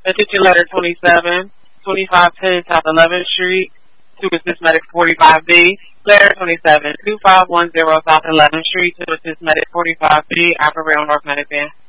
Attention letter 27, 2510 South 11th Street, to assist medic 45B. Letter 27, 2510 South 11th Street, to assist medic 45B, operate on North Medic Van.